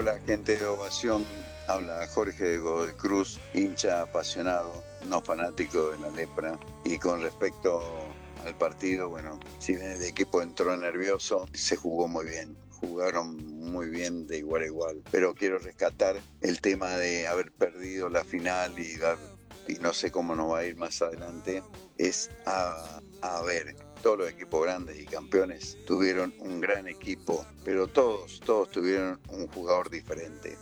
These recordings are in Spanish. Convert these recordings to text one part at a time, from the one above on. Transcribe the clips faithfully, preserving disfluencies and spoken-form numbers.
Hola, gente de Ovación. Habla Jorge de Godoy Cruz, hincha apasionado, no fanático de la lepra. Y con respecto al partido, bueno, si bien el equipo entró nervioso, se jugó muy bien. Jugaron muy bien de igual a igual. Pero quiero rescatar el tema de haber perdido la final y dar, y no sé cómo nos va a ir más adelante, es a, a ver. Todos los equipos grandes y campeones tuvieron un gran equipo, pero todos, todos tuvieron un jugador diferente.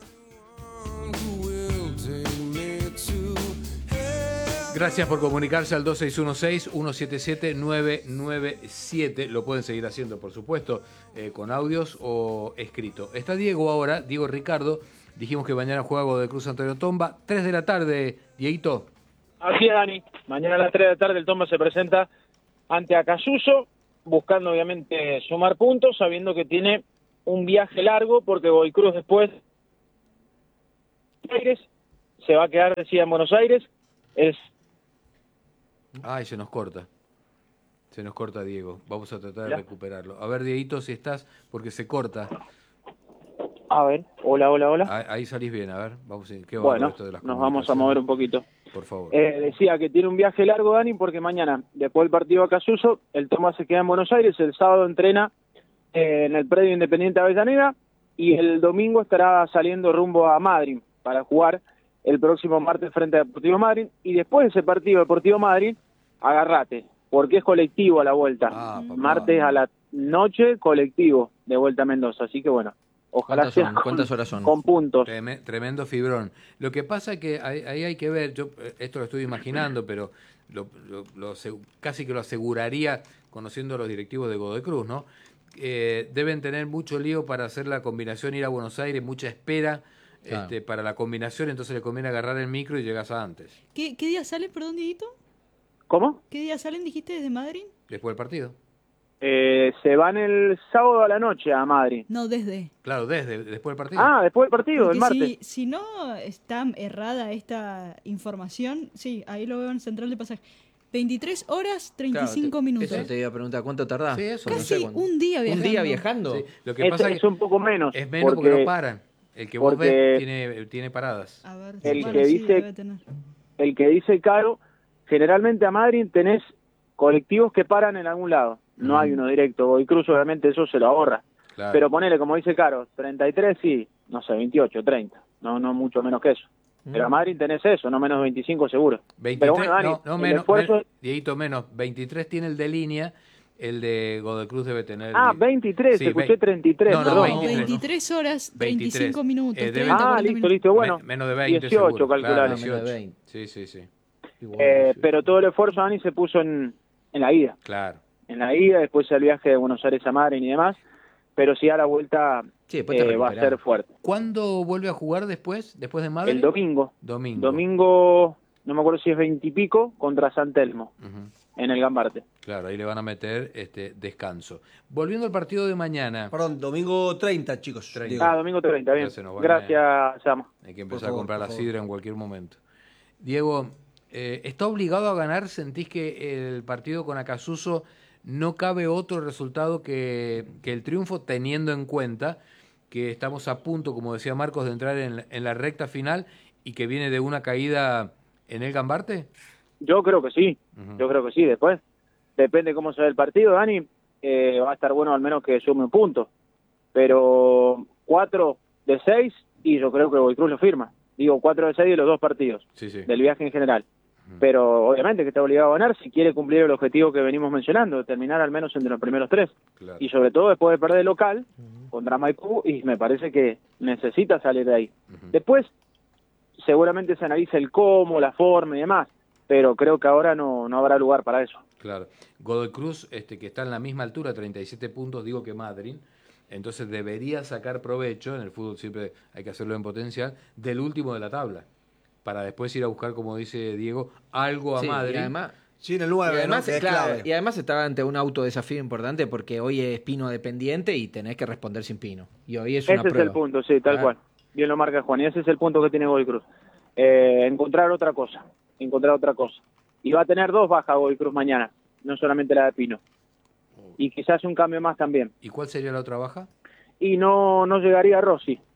Gracias por comunicarse al dos seis uno seis, uno siete siete, nueve nueve siete. Lo pueden seguir haciendo, por supuesto, eh, con audios o escrito. Está Diego ahora, Diego Ricardo. Dijimos que mañana juega Godoy Cruz Antonio Tomba. tres de la tarde, Dieguito. Así es, Dani. Mañana a las tres de la tarde el Tomba se presenta ante Acasuso, buscando obviamente sumar puntos, sabiendo que tiene un viaje largo, porque Godoy Cruz después Aires se va a quedar, decía, en Buenos Aires. Es Ay, se nos corta. Se nos corta, Diego. Vamos a tratar de ¿Ya? recuperarlo. A ver, Dieguito, si estás, porque se corta. A ver, hola, hola, hola. Ahí, ahí salís bien, a ver. Vamos a qué va Bueno, esto de las nos vamos a mover un poquito. Por favor. Eh, decía que tiene un viaje largo, Dani, porque mañana, después del partido a Casuso, el Tomás se queda en Buenos Aires, el sábado entrena eh, en el predio Independiente Avellaneda y el domingo estará saliendo rumbo a Madrid para jugar el próximo martes frente a Deportivo Madrid, y después de ese partido Deportivo Madrid, agárrate, porque es colectivo a la vuelta. Ah, papá. Martes a la noche, colectivo de vuelta a Mendoza, así que bueno. Ojalá ¿Cuántas sea son? con, ¿Cuántas horas son? con puntos. Treme- Tremendo fibrón. Lo que pasa es que ahí, ahí hay que ver, yo eh, esto lo estoy imaginando, pero lo, lo- lo asegu- casi que lo aseguraría conociendo a los directivos de Godoy Cruz, ¿no? Eh, deben tener mucho lío para hacer la combinación, ir a Buenos Aires, mucha espera Claro. este, para la combinación, entonces le conviene agarrar el micro y llegas a antes, ¿Qué, qué día salen, perdón, Dieguito? ¿Cómo? ¿Qué día salen, dijiste, desde Madrid? después del partido. Eh, se van el sábado a la noche a Madrid. No, desde. Claro, desde después del partido. Ah, después del partido, Porque el martes. si, si no está errada esta información, sí, ahí lo veo en Central de Pasaje. veintitrés horas, treinta y cinco Claro, te- minutos. Eso te iba a preguntar, ¿cuánto tardás? Sí, eso. No Casi sé cuánto. un día ¿Un viajando. día viajando? Sí, lo que Es, pasa es que un poco menos. es menos porque, no paran. El que vos porque- ves tiene, tiene paradas. A ver, El bueno, que sí, dice- debe tener. El que dice Caro, generalmente a Madrid tenés colectivos que paran en algún lado. No Mm. hay uno directo. Godoy Cruz obviamente eso se lo ahorra. Claro. Pero ponele, como dice Caro, treinta y tres, sí, no sé, veintiocho, treinta. No, no mucho menos que eso. Pero a Madrid tenés eso, no menos de veinticinco seguro. veintitrés, Pero bueno, Dani, no, no el menos, esfuerzo- men- Dieguito, menos. veintitrés tiene el de línea, el de Godoy Cruz debe tener... Ah, veintitrés, Sí, escuché ve- treinta y tres, No, no, perdón. No, veintitrés. veintitrés horas, treinta y veintitrés. cinco minutos. Eh, debe- treinta, Ah, cuarenta listo, minutos. listo, bueno. Me- menos de veinte, dieciocho, seguro. calculale. Claro, Menos de dieciocho. veinte. Sí, sí, sí. Igual, Eh, sí. pero todo el esfuerzo, Dani, se puso en, en la ida. Claro. En la ida, después el viaje de Buenos Aires a Madrid y demás. Pero sí a la vuelta Sí, después te eh, va a recuperás. ser fuerte. ¿Cuándo vuelve a jugar después? ¿Después de Madrid? El domingo. Domingo. Domingo, no me acuerdo si es veintipico, contra San Telmo, Ujú. en el Gambarte. Claro, ahí le van a meter este descanso. Volviendo al partido de mañana, Perdón, domingo treinta, chicos. treinta. Digo. Ah, domingo treinta, bien. Ya se nos va Gracias, Sama. hay que empezar Por favor, a comprar por la favor. sidra en cualquier momento. Diego, eh, ¿está obligado a ganar? ¿Sentís que el partido con Acasuso no cabe otro resultado que, que el triunfo, teniendo en cuenta que estamos a punto, como decía Marcos, de entrar en, en la recta final y que viene de una caída en el Gambarte? Yo creo que sí, Ujú. yo creo que sí. Después, depende cómo se ve el partido, Dani. Eh, va a estar bueno al menos que sume un punto. Pero cuatro de seis, y yo creo que Godoy Cruz lo firma. Digo, cuatro de seis de los dos partidos, Sí, sí. del viaje en general. Pero obviamente que está obligado a ganar si quiere cumplir el objetivo que venimos mencionando, terminar al menos entre los primeros tres. Claro. Y sobre todo después de perder el local contra Maipú, y me parece que necesita salir de ahí. Ujú. Después, seguramente se analiza el cómo, la forma y demás, pero creo que ahora no, no habrá lugar para eso. Claro. Godoy Cruz, este, que está en la misma altura, treinta y siete puntos, digo que Madrid, entonces debería sacar provecho, en el fútbol siempre hay que hacerlo en potencial, del último de la tabla, para después ir a buscar, como dice Diego, algo a Sí, Madrid. y además, Sí, en el y nueve, ¿no? además, Que es claro, clave. y además estaba ante un autodesafío importante porque hoy es Pino dependiente y tenés que responder sin Pino. Y hoy es una Ese es prueba. el punto, sí, tal Ah. cual. Bien lo marca Juan, y ese es el punto que tiene Godoy Cruz. Eh, encontrar otra cosa, encontrar otra cosa. Y va a tener dos bajas Godoy Cruz mañana, no solamente la de Pino. Y quizás un cambio más también. ¿Y cuál sería la otra baja? Y no no llegaría Rossi.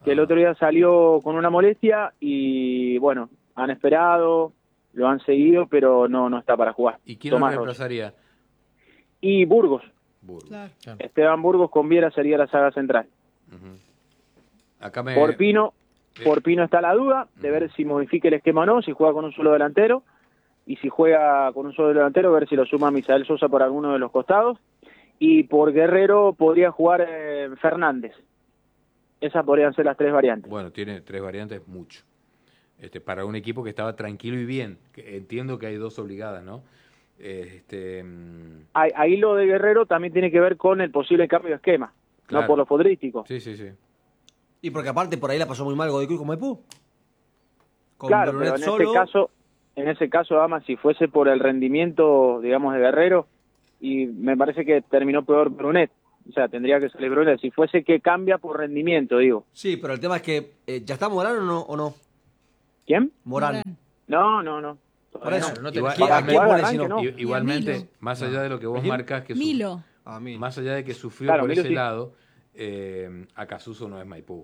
que el Ah. otro día salió con una molestia y bueno, han esperado, lo han seguido, pero no no está para jugar. ¿Y quién lo Tomás Rocha. reemplazaría? Y Burgos, Burgos. Claro. Claro. Esteban Burgos con Viera sería la saga central. Ujú. Acá me... Por Pino, eh, por Pino está la duda de ver si modifica el esquema o no, si juega con un solo delantero, y si juega con un solo delantero, ver si lo suma Misael Sosa por alguno de los costados, y por Guerrero podría jugar eh, Fernández. Esas podrían ser las tres variantes. Bueno, tiene tres variantes, mucho. Este, para un equipo que estaba tranquilo y bien. Que entiendo que hay dos obligadas, ¿no? Eh, Este, mm, Ahí, ahí lo de Guerrero también tiene que ver con el posible cambio de esquema, Claro. no por lo futbolístico. sí, sí, sí. Y porque aparte por ahí la pasó muy mal Godoy Cruz con Maipú. Con Claro, Brunet pero en solo. ese caso, en ese caso, Ama, si fuese por el rendimiento, digamos, de Guerrero, y me parece que terminó peor Brunet, o sea, tendría que salir Brunet, si fuese que cambia por rendimiento, digo. Sí, pero el tema es que eh, ¿ya está Morán o no? ¿O no? ¿Quién? Morán. Morán. No, no, no. Por eso. no te- Igual- ¿Quién- ¿A quién Igual pone arranque, si no? no. I- Igualmente, Milo. más allá de lo que vos ¿Quién? marcas, que su- Milo. A mí. más allá de que sufrió Claro, por Milo ese sí. lado, eh, Acasuso no es Maipú.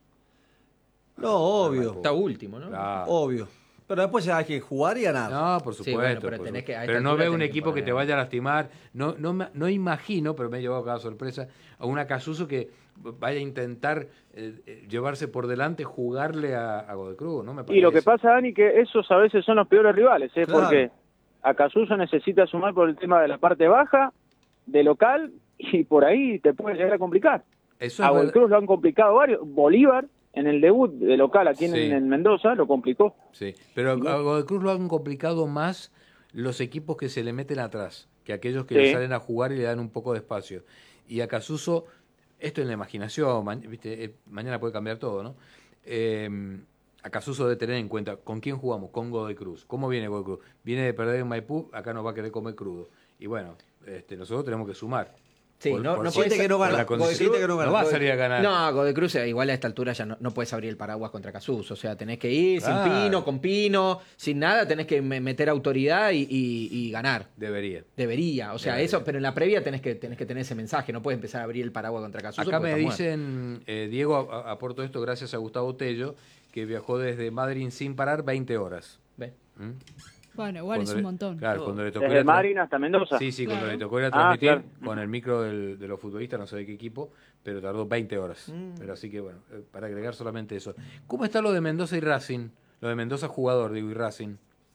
No, obvio. Maipú. Está último, ¿no? Claro. Obvio. Pero después hay que jugar y ganar. No, por Sí, supuesto. bueno, pero por tenés supuesto. que- a esta Pero no altura veo un tenés que equipo que te poner- vaya a lastimar. No, no, me- no imagino, pero me he llevado cada sorpresa, a un Acasuso que vaya a intentar eh, eh, llevarse por delante, jugarle a, a Godoy Cruz, ¿no? Me Y lo que parece. pasa, Dani, que esos a veces son los peores rivales, ¿eh? Claro. Porque Acasuso necesita sumar por el tema de la parte baja, de local, y por ahí te puede llegar a complicar. Eso A es Godoy verdad. Cruz lo han complicado varios. Bolívar, en el debut de local aquí en, Sí. en Mendoza, lo complicó. Sí, pero a Godoy Cruz lo han complicado más los equipos que se le meten atrás, que aquellos que Sí. le salen a jugar y le dan un poco de espacio. Y a Casuso, esto en la imaginación, ma- ¿viste? Eh, mañana puede cambiar todo, ¿no? Eh, a Casuso debe tener en cuenta, ¿con quién jugamos? Con Godoy Cruz. ¿Cómo viene Godoy Cruz? Viene de perder en Maipú, acá nos va a querer comer crudo. Y bueno, este, nosotros tenemos que sumar. Sí, Por- no, por no siete puedes- que no por gana. la Godoy condición- Cruz que no gana. no va a Godoy- salir a ganar. No, Godoy Cruz, eh, igual a esta altura ya no, no puedes abrir el paraguas contra Casuso. O sea, tenés que ir Claro. sin pino, con pino, sin nada, tenés que me- meter autoridad y, y- y ganar. Debería. Debería, o sea, Debería. eso, pero en la previa tenés que, tenés que tener ese mensaje, no puedes empezar a abrir el paraguas contra Casuso. Acá porque me estás muerto. dicen, eh, Diego, a- aporto esto gracias a Gustavo Tello, que viajó desde Madrid sin parar veinte horas. Ve. ¿Mm? Bueno, igual Cuando es un le- montón. Claro, cuando le tocó Desde ir a tra- Marín hasta Mendoza. Sí, sí, cuando Claro. le tocó ir a Ah, transmitir claro. con el micro del- de los futbolistas, no sé de qué equipo, pero tardó veinte horas. Mm. Pero así que bueno, eh, para agregar solamente eso. ¿Cómo está lo de Mendoza y Racing? Lo de Mendoza jugador, digo, y Racing.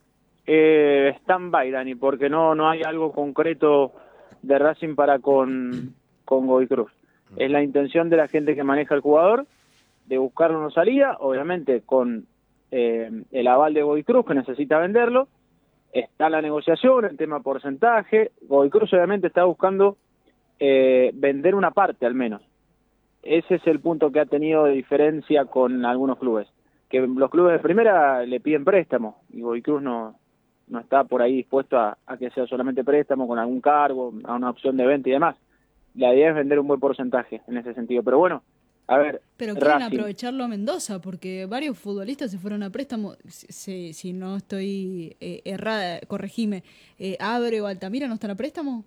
Eh, stand-by, Dani, porque no, no hay algo concreto de Racing para con, con Godoy Cruz. Es la intención de la gente que maneja el jugador de buscar una salida, obviamente con eh, el aval de Godoy Cruz, que necesita venderlo. Está la negociación, el tema porcentaje. Godoy Cruz obviamente está buscando eh, vender una parte al menos. Ese es el punto que ha tenido de diferencia con algunos clubes. Que los clubes de primera le piden préstamo y Godoy Cruz no, no está por ahí dispuesto a, a que sea solamente préstamo con algún cargo, a una opción de venta y demás. La idea es vender un buen porcentaje en ese sentido. Pero bueno, a ver, Pero quieren Racing. aprovecharlo a Mendoza, porque varios futbolistas se fueron a préstamo. Si, si no estoy eh, errada, corregime. Eh, ¿Abre o Altamira no están a préstamo?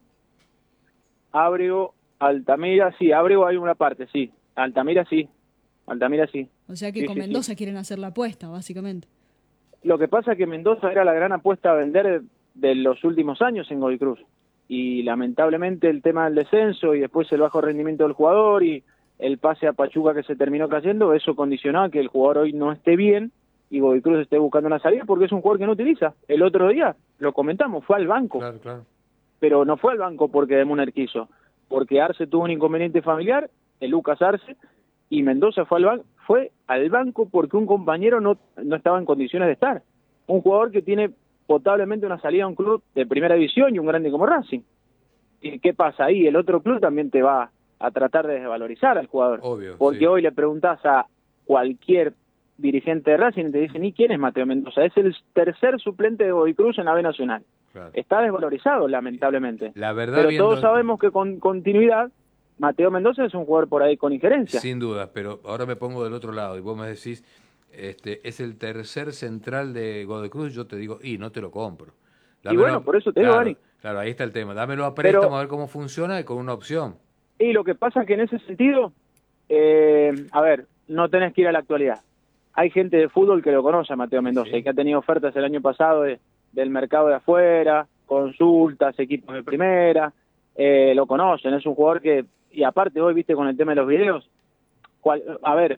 Ábrego, Altamira, sí, Ábrego hay una parte, sí. Altamira sí, Altamira sí. O sea que Sí, con sí, Mendoza sí. quieren hacer la apuesta, básicamente. Lo que pasa es que Mendoza era la gran apuesta a vender de los últimos años en Godoy Cruz. Y lamentablemente el tema del descenso y después el bajo rendimiento del jugador y el pase a Pachuca que se terminó cayendo, eso condicionó a que el jugador hoy no esté bien y Godoy Cruz esté buscando una salida porque es un jugador que no utiliza. El otro día, lo comentamos, fue al banco, Claro, claro. pero no fue al banco porque De Muner quiso, porque Arce tuvo un inconveniente familiar, el Lucas Arce, y Mendoza fue al, ban fue al banco porque un compañero no, no estaba en condiciones de estar. Un jugador que tiene potablemente una salida a un club de primera división y un grande como Racing. ¿Y qué pasa ahí? El otro club también te va a tratar de desvalorizar al jugador. Obvio, Porque sí. hoy le preguntás a cualquier dirigente de Racing y te dicen, ¿y quién es Mateo Mendoza? Es el tercer suplente de Godoy Cruz en la B Nacional. Claro. Está desvalorizado, lamentablemente. La verdad, Pero viendo- todos sabemos que con continuidad, Mateo Mendoza es un jugador por ahí con injerencia. Sin duda, pero ahora me pongo del otro lado y vos me decís, este, es el tercer central de Godoy Cruz, yo te digo, y no te lo compro. Y bueno, por eso te digo, claro, Dani. Claro, ahí está el tema. Dámelo a préstamo Pero- a ver cómo funciona y con una opción. Y lo que pasa es que en ese sentido, eh, a ver, no tenés que ir a la actualidad. Hay gente de fútbol que lo conoce a Mateo Mendoza Sí. y que ha tenido ofertas el año pasado de, del mercado de afuera, consultas, equipos de primera, eh, lo conocen, es un jugador que, y aparte hoy, viste, con el tema de los videos, cual, a ver,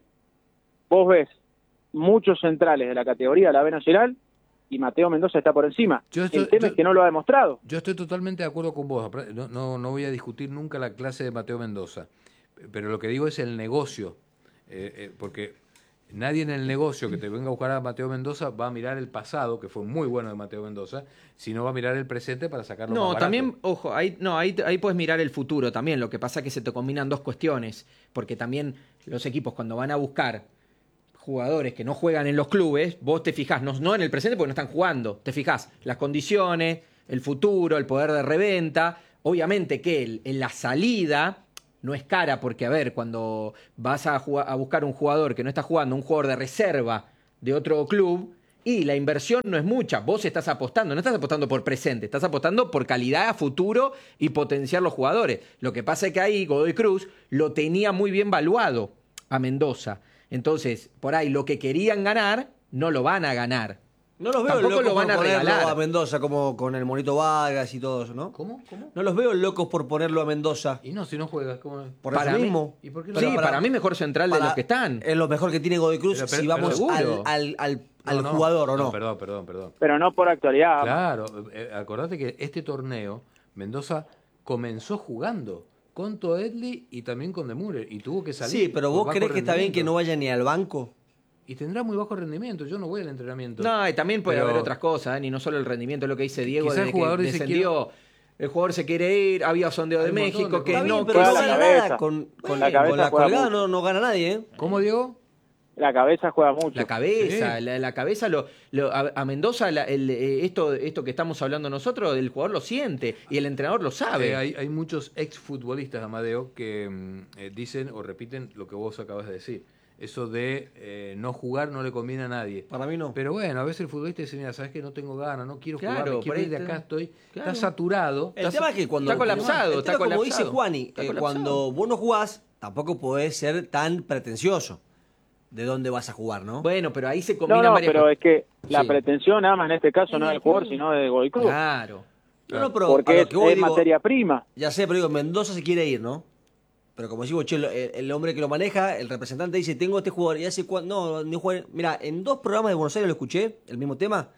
vos ves muchos centrales de la categoría de la B Nacional y Mateo Mendoza está por encima. Yo estoy- el tema yo- es que no lo ha demostrado. Yo estoy totalmente de acuerdo con vos. No, no, no voy a discutir nunca la clase de Mateo Mendoza. Pero lo que digo es el negocio. Eh, eh, porque nadie en el negocio que te venga a buscar a Mateo Mendoza va a mirar el pasado, que fue muy bueno de Mateo Mendoza, sino va a mirar el presente para sacarlo más No, barato. también, ojo, ahí, no, ahí, ahí puedes mirar el futuro también. Lo que pasa es que se te combinan dos cuestiones. Porque también los equipos cuando van a buscar jugadores que no juegan en los clubes, vos te fijás, no, no en el presente porque no están jugando, te fijás las condiciones, el futuro, el poder de reventa. Obviamente que el- en la salida no es cara porque, a ver, cuando vas a, jugar- a buscar un jugador que no está jugando, un jugador de reserva de otro club, y la inversión no es mucha, vos estás apostando, no estás apostando por presente, estás apostando por calidad a futuro y potenciar los jugadores. Lo que pasa es que ahí Godoy Cruz lo tenía muy bien valuado a Mendoza. Entonces, por ahí lo que querían ganar, no lo van a ganar. No los veo Tampoco locos lo van por a ponerlo regalar. a Mendoza como con el Monito Vargas y todo eso, ¿no? ¿Cómo? ¿Cómo? No los veo locos por ponerlo a Mendoza. Y no, si no juegas, ¿cómo? Por Para eso mí- mismo. ¿Y por qué Sí, no? para, mí mejor central de Para- los que están. Es lo mejor que tiene Godoy Cruz Pero- pero- si vamos pero al, seguro. al, al, No, al no. jugador o no. Perdón, perdón, perdón. Pero no por actualidad. Claro, eh, acordate que este torneo, Mendoza comenzó jugando con Toedli y también con Demurer y tuvo que salir. Sí, pero por vos bajo crees que está bien que no rendimiento. vaya ni al banco. Y tendrá muy bajo rendimiento, yo no voy al entrenamiento. No, y también puede Pero- haber otras cosas, Dani, no solo el rendimiento, lo que dice Diego, Quizá el desde jugador que dice, descendió, el jugador se quiere ir, había sondeo de Hay un montón México, de que Está cosas. bien, no, pero que no juega no la gana cabeza. nada. Con, con, la cabeza con la juega colgada mucho. no, no gana nadie, ¿eh? ¿Cómo, Diego? La cabeza juega mucho. La cabeza, Sí. la, la cabeza, lo, lo- a, a Mendoza, la- el, eh, esto, esto que estamos hablando nosotros, el jugador lo siente y el entrenador lo sabe. Eh, hay, hay muchos exfutbolistas, Amadeo, que mm, eh, dicen o repiten lo que vos acabas de decir. Eso de eh, no jugar no le conviene a nadie. Para mí no. Pero bueno, a veces el futbolista dice, mira, sabes que no tengo ganas, no quiero Claro, jugar, me por quiero ahí ir de está- acá, estoy, claro. está saturado. El está tema sa- es que cuando... está colapsado, el está tema, como dice colapsado. Juani, Está eh, colapsado. cuando vos no jugás, tampoco podés ser tan pretencioso de dónde vas a jugar, ¿no? Bueno, pero ahí se No, combinan no, varias pero cosas. es que la Sí. pretensión nada más en este caso no es del jugador, sino de Godoy Cruz. Claro. No, no, pero a Porque lo es, que voy, es digo, materia prima. ya sé, pero digo, Mendoza se quiere ir, ¿no? Pero como digo, che, el, el hombre que lo maneja, el representante dice, tengo este jugador, y hace cuando, no, ni juega. Mira, en dos programas de Buenos Aires lo escuché, el mismo tema,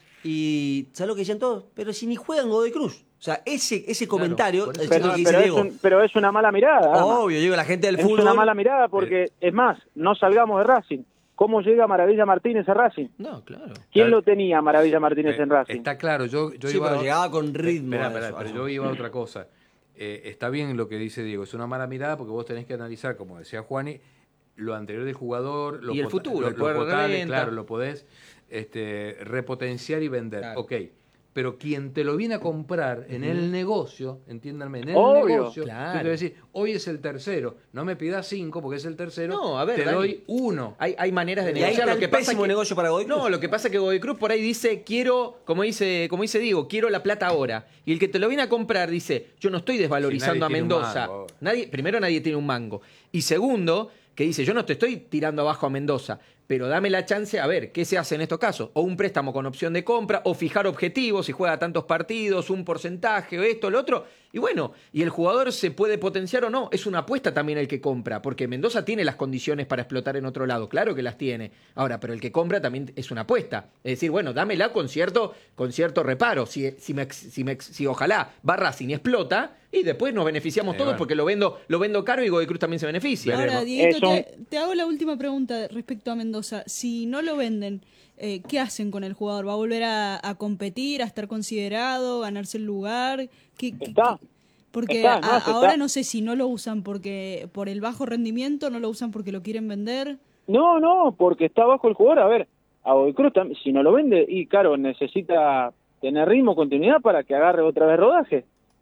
y ¿sabes lo que decían todos? Pero si ni juegan Godoy Cruz. O sea, ese, ese comentario, por eso- es Pero, lo que dice pero es Diego. un- pero es una mala mirada. Ama. Obvio, digo, la gente del Es fútbol. una mala mirada porque, es más, no salgamos de Racing. ¿Cómo llega Maravilla Martínez a Racing? No, claro. ¿Quién Claro. lo tenía Maravilla Martínez Eh, en Racing? Está claro, yo, yo Sí, iba pero a- llegaba con ritmo. Espera, a espera, eso, a pero eso. yo iba a otra cosa. Eh, está bien lo que dice Diego, es una mala mirada porque vos tenés que analizar, como decía Juani, lo anterior del jugador, lo Y el pota- futuro, lo- el lo poder de potable, reventa. claro, lo podés este, repotenciar y vender. Claro. Ok, pero quien te lo viene a comprar en el negocio, entiéndanme, en el Obvio. negocio, Claro. yo te voy a decir, hoy es el tercero, no me pidas cinco porque es el tercero, No, a ver, te Dani. doy uno. Hay, hay maneras de Y ahí negociar. está Lo que el pasa pésimo que- negocio para Godoy Cruz. No, lo que pasa es que Godoy Cruz por ahí dice, quiero, como dice, como dice Diego, quiero la plata ahora. Y el que te lo viene a comprar dice, yo no estoy desvalorizando Sí, nadie a tiene un Mendoza. mango ahora. Nadie, primero, nadie tiene un mango. Y segundo, que dice, yo no te estoy tirando abajo a Mendoza, pero dame la chance a ver qué se hace en estos casos. O un préstamo con opción de compra, o fijar objetivos, si juega tantos partidos, un porcentaje, o esto, lo otro. Y bueno, y el jugador se puede potenciar o no. Es una apuesta también el que compra, porque Mendoza tiene las condiciones para explotar en otro lado. Claro que las tiene. Ahora, pero el que compra también es una apuesta. Es decir, bueno, dámela con cierto, con cierto reparo. Si, si, me, si, me, si ojalá va Racing y explota, y después nos beneficiamos Eh, todos bueno. porque lo vendo, lo vendo caro y Godoy Cruz también se beneficia. Veremos. Ahora, Dieguito, Eso- te, te hago la última pregunta respecto a Mendoza. Si no lo venden, eh, ¿qué hacen con el jugador? ¿Va a volver a, a competir, a estar considerado, ganarse el lugar? ¿Qué, qué- Está. qué? Porque Está, a- no, se ahora está. no sé si no lo usan porque por el bajo rendimiento, no lo usan porque lo quieren vender. No, no, porque está bajo el jugador. A ver, a Godoy Cruz, tam- si no lo vende, y claro, necesita tener ritmo, continuidad para que agarre otra vez rodaje.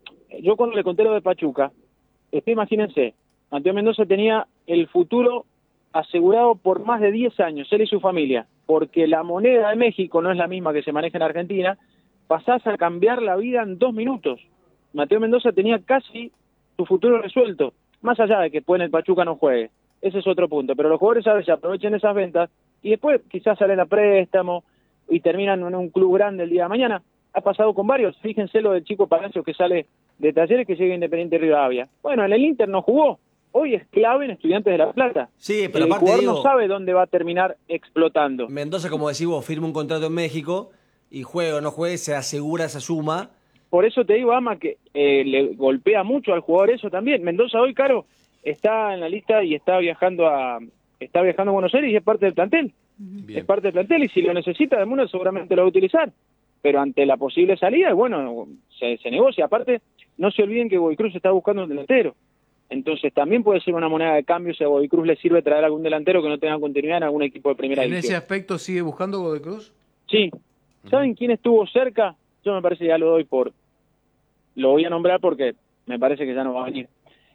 Yo cuando le conté lo de Pachuca, este, imagínense, Mateo Mendoza tenía el futuro asegurado por más de diez años, él y su familia, porque la moneda de México no es la misma que se maneja en Argentina, pasás a cambiar la vida en dos minutos. Mateo Mendoza tenía casi su futuro resuelto, más allá de que después en el Pachuca no juegue. ese es otro punto. Pero los jugadores a veces aprovechan esas ventas y después quizás salen a préstamo y terminan en un club grande el día de mañana. Ha pasado con varios. Fíjense lo del chico Palacios que sale de Talleres que llega a Independiente Rivadavia. Bueno, en el Inter no jugó. Hoy es clave en Estudiantes de La Plata. Sí, pero el aparte, jugador digo, no sabe dónde va a terminar explotando. Mendoza, como decís vos, firma un contrato en México y juegue o no juegue, se asegura esa suma. Por eso te digo, Ama, que eh, le golpea mucho al jugador eso también. Mendoza hoy, Caro, está en la lista y está viajando a está viajando a Buenos Aires y es parte del plantel. Bien. Es parte del plantel y si lo necesita, de Muna seguramente lo va a utilizar. Pero ante la posible salida, bueno, se, se negocia. Aparte, no se olviden que Godoy Cruz está buscando un delantero. Entonces también puede ser una moneda de cambio si a Godoy Cruz le sirve traer algún delantero que no tenga continuidad en algún equipo de primera ¿En ese división. aspecto sigue buscando Godoy Cruz? Sí. ¿Saben quién estuvo cerca? Yo me parece que ya lo doy por... Lo voy a nombrar porque me parece que ya no va a venir.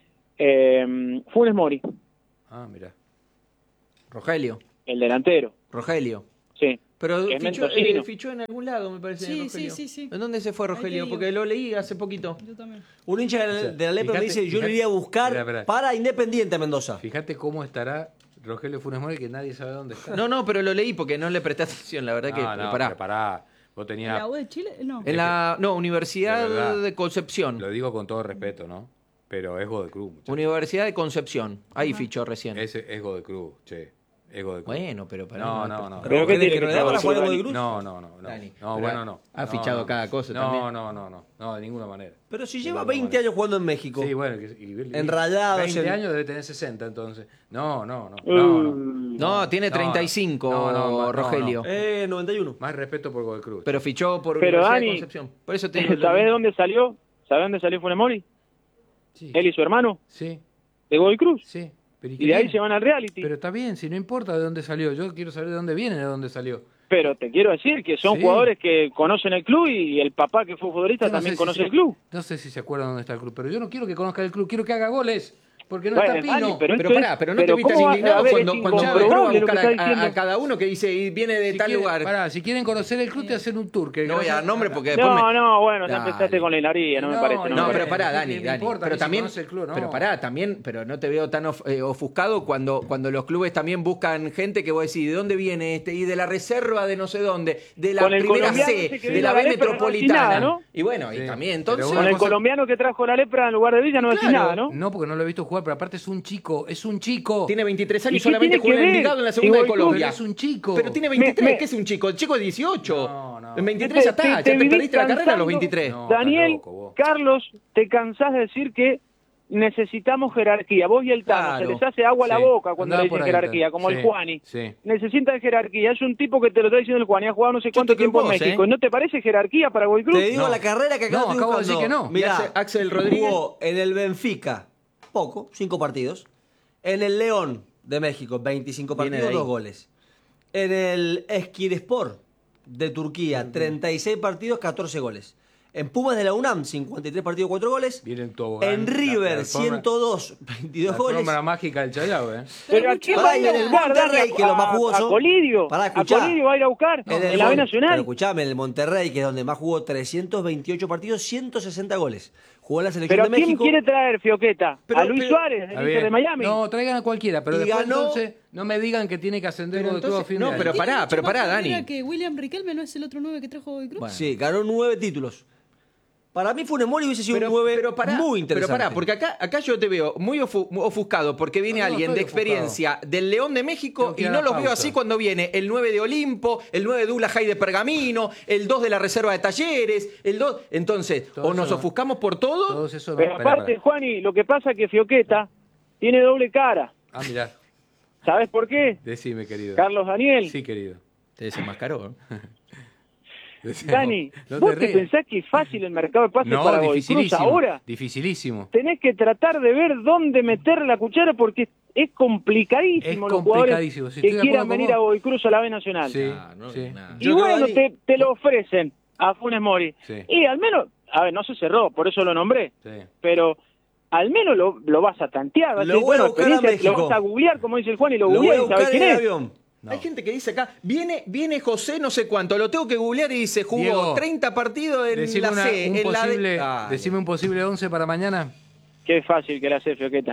Eh, Funes Mori, Ah, mira. Rogelio. el delantero. Rogelio. Sí. Pero Que es fichó, mendocino. eh, fichó en algún lado, me parece. Sí, Rogelio. sí, sí, sí. ¿En dónde se fue Ahí te Rogelio? digo. Porque lo leí hace poquito. Yo también. Un hincha de la, O sea, de la Lepra me fíjate- dice, yo fíjate- lo iría a buscar Espera, espera. para Independiente a Mendoza. Fíjate cómo estará Rogelio Funes Mori, que nadie sabe dónde está. No, no, pero lo leí porque no le presté atención, la verdad que. no, no, pará. pero pará. Vos ¿En tenías... la U de Chile? No. En la. No, De Universidad verdad. de Concepción. Lo digo con todo respeto, ¿no? Pero es Godoy Cruz, muchachos. Universidad de Concepción. Ahí fichó recién. Ese es Godoy Cruz, che. Es Godoy Cruz. Bueno, pero para No, no, no. Pero ¿qué tiene que ¿Pero ver para con jugar en Dani? Godoy Cruz? No, no, no. No, Dani, no pero bueno, no. ha No, fichado no. cada cosa no, también. No, no, no. No, de ninguna manera. Pero si De lleva ninguna veinte manera. años jugando en México. Sí, bueno. que- y- En Rayados, veinte en- años debe tener sesenta, entonces. No, no, no. No, no. Mm, No, tiene No, treinta y cinco, no, no, no, no, Rogelio. no. Eh, noventa y uno. Más respeto por Godoy Cruz. Pero fichó por Pero, Universidad Dani, de Concepción. Por eso te digo. ¿Sabés de dónde salió? ¿Sabés dónde salió Funes Mori? Sí, Él y su hermano, sí, de Godoy Cruz. sí. Pero, Y qué de ahí tiene? se van al reality. Pero está bien, si no importa de dónde salió. Yo quiero saber de dónde viene, de dónde salió. Pero te quiero decir que son Sí. jugadores que conocen el club y el papá que fue futbolista Yo no también sé si conoce se- el club. No sé si se acuerdan dónde está el club, pero yo no quiero que conozca el club, quiero que haga goles. Porque no Bueno, está Pino. Dani, pero Pero esto pará, es- pero no pero te viste ¿cómo va a indignado haber cuando, es cuando incomprobable Chávez va a lo que buscar está a, diciendo? a- a cada uno que dice y viene de Si tal quieren- lugar. pará, si quieren conocer el club, te hacen un tour. Que No voy a dar nombre porque después No, me- no, bueno, ya Dale. empezaste con la hilaría, no, me No, parece. No, No, me pero parece. pará, ¿qué Dani, le Dani. importa a Pero mí si también, conoce el club? No. pero pará, también, pero no te veo tan of- eh, ofuscado cuando, cuando los clubes también buscan gente que vos decís, ¿de dónde viene este? Y de la reserva de no sé dónde, de la Con el primera colombiano C, ese que de vino la a B la Lepra, no decís metropolitana. nada, ¿no? Y bueno, y Sí, también, pero entonces. Con una el cosa- colombiano que trajo la lepra en lugar de Villa no decís Claro. nada, ¿no? No, porque no lo he visto jugar, pero aparte es un chico, es un chico. Tiene veintitrés ¿Y años y qué solamente tiene que juega en ver? Envigado en la Si segunda de Godoy Cruz- Colombia. Pero es un chico. Pero tiene veintitrés, Me- me- ¿qué es un chico? El chico es dieciocho. No, no. En veintitrés ya Te- está, te- ya te te vivís perdiste la carrera a los cansando. veintitrés. No. estás Daniel, loco vos. Carlos, te cansás de decir que necesitamos jerarquía. Vos y el Tano, Claro. se les hace agua a la Sí. boca cuando Andaba le por dicen ahí, jerarquía, Tano. como Sí, el Juani. sí. Necesitan jerarquía. Es un tipo que te lo está diciendo el Juani, ha jugado no sé cuánto estoy tiempo con en vos, México. ¿eh? ¿No te parece jerarquía para Godoy Cruz? Te digo No. la carrera que acá No, estoy acabo de decir buscando. que no. Mirá, Y Axel- Axel Rodríguez. jugó en el Benfica, poco, cinco partidos. En el León de México, veinticinco Viene de partidos, ahí. dos goles. En el Eskirspor de Turquía, treinta y seis partidos, catorce goles. En Pumas de la UNAM, cincuenta y tres partidos, cuatro goles. Vienen tobogán. En La- River, la alfombra- ciento dos, veintidós La goles. fórmula mágica del Chayao, ¿eh? Pero ¿a quién Pará, va a y ir a en el buscar, Monterrey, Dani? que es lo más A- jugoso. A Colidio. Pará, a escuchá. Colidio va a ir a buscar En en, el la B Mon- Nacional. Pero escuchame, en el Monterrey, que es donde más jugó, trescientos veintiocho partidos, ciento sesenta goles. Jugó en la selección Pero ¿a de quién México. quiere traer, Fioqueta? Pero- ¿A Luis pero- Suárez, del Está Inter bien. de Miami? No, traigan a cualquiera, pero Y después ganó- entonces no me digan que tiene que ascender Pero Godoy Cruz a entonces- fin no, de pero año. pará, ¿Tiene pero mucha pará, más carrera Dani. que William Riquelme no es el otro nueve que trajo Godoy Cruz? Bueno. Sí, ganó nueve títulos. Para mí Funes Mori hubiese sido Pero, un nueve pero pará, muy interesante. Pero pará, porque acá, acá yo te veo muy ofu- ofuscado porque viene No, no alguien de estoy experiencia del León de México Tengo que y ir a no la los veo pausa. así cuando viene el nueve de Olimpo, el nueve de Douglas High de Pergamino, el dos de la Reserva de Talleres, el dos. Entonces, Todo o nos eso no. ofuscamos por todo. Todos esos no. Pero Espera, aparte, espera. Juani, lo que pasa es que Fioqueta tiene doble cara. Ah, mirá. ¿Sabes por qué? Decime, querido. Carlos Daniel. Sí, querido. Te desenmascaró. ¿eh? Decime, Dani, no ¿vos te te rías. pensás que es fácil el mercado de pases No, para Godoy Cruz dificilísimo. ahora? Dificilísimo. Tenés que tratar de ver dónde meter la cuchara porque es complicadísimo Es los jugadores complicadísimo, sí, que estoy de quieran acuerdo con venir vos. a Godoy Cruz a la B Nacional. Sí, Ah, no, sí. nada. Y Yo creo, bueno, Dani- te, te lo ofrecen a Funes Mori. Sí. Y al menos, a ver, no se cerró, por eso lo nombré, Sí. pero al menos lo, lo vas a tantear. Vas a Lo decir, voy a bueno, buscar a experiencia, lo México. vas a googlear, como dice el Juan, y lo, Lo voy googleas a y sabes buscar quién en el es. avión. No. Hay gente que dice acá, viene, viene José no sé cuánto, lo tengo que googlear y dice, jugó Diego, treinta partidos en Decime, la una- C, un en la D. posible, Dale. decime un posible once para mañana. Qué fácil que la hace Fioqueta.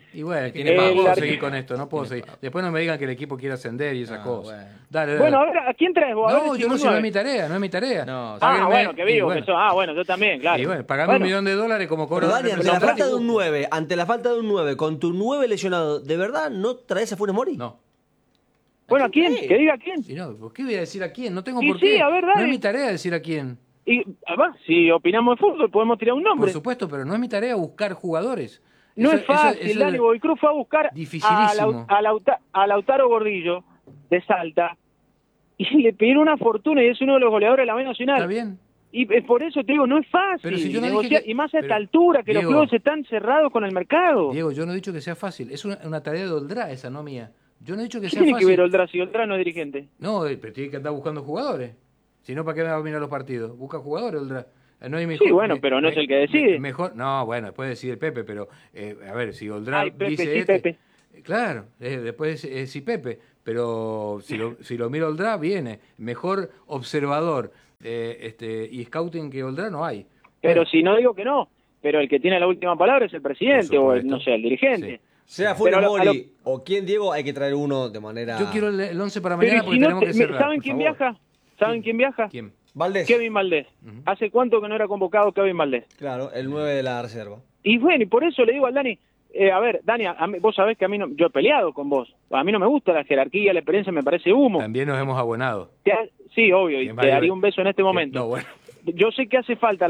Y bueno, Tiene no pago. puedo El seguir arque- con esto, no puedo seguir. Después no me digan que el equipo quiere ascender y esas Ah, cosas. bueno. Dale, dale. Bueno, a ver, ¿a quién traes vos? A ver no, si yo no uno sé, no es es- mi tarea, no es mi tarea. No, Ah, Páguenme, bueno, que y vivo, bueno. que sos. Ah, bueno, yo también, claro. Y bueno, pagame Bueno, un millón de dólares como cobro Pero Dani, ante la representante. falta de un nueve, ante la falta de un nueve, con tu nueve lesionado, ¿de verdad no traes a Funes Mori? No. Bueno, ¿a quién? Que diga a quién. Y no, ¿por qué voy a decir a quién? No tengo Y por sí, qué. a ver, no dale. es mi tarea decir a quién. Y además, si opinamos de fútbol, podemos tirar un nombre. Por supuesto, pero no es mi tarea buscar jugadores. No Eso- es fácil, eso- eso Dani. es- Bobby Cruz fue a buscar a, Dificilísimo. Lau- a, Lauta- a Lautaro Gordillo, de Salta, y le pidieron una fortuna y es uno de los goleadores de la B Nacional. Está bien. Y eh, por eso te digo, no es fácil Pero si yo no dije negociar, que- y más a esta pero, altura, que Diego, los clubes están cerrados con el mercado. Diego, yo no he dicho que sea fácil. Es una, una tarea de Oldra esa, no mía. Yo no he dicho que ¿Qué sea tiene fácil. que ver Oldra si Oldra no es dirigente? No, eh, pero tiene que andar buscando jugadores. Si no, ¿para qué me va a mirar los partidos? Busca jugadores, Oldra. Eh, No hay mejor, Sí, bueno, me- pero no es me- el que decide. me- mejor, no, bueno, después decide el Pepe, pero eh, a ver, si Oldra Ay, Pepe, dice sí, este- Pepe. Claro, eh, después es, es sí Pepe, pero si lo, si lo mira Oldra, viene. Mejor observador eh, este, y scouting que Oldra no hay. Pero Bueno, si no digo que no, pero el que tiene la última palabra es el presidente Por o el, supuesto. no sé, el dirigente. Sí. Sea Funes Pero a lo- a Mori o quien, Diego, hay que traer uno de manera... Yo quiero el, el once para Pero mañana y porque si no tenemos te- que me- cerrar. ¿saben por quién favor. viaja? ¿Saben quién viaja? ¿Quién? Valdés. Kevin Valdés. Ujú. ¿Hace cuánto que no era convocado Kevin Valdés? Claro, el nueve de la reserva. Y bueno, y por eso le digo al Dani, eh, a ver, Dani, a mí- vos sabés que a mí no, yo he peleado con vos. A mí no me gusta la jerarquía, la experiencia me parece humo. También nos hemos abonado. Te ha- sí, obvio, y Bien, te vale, daría vale. un beso en este momento. No, bueno. Yo sé que hace falta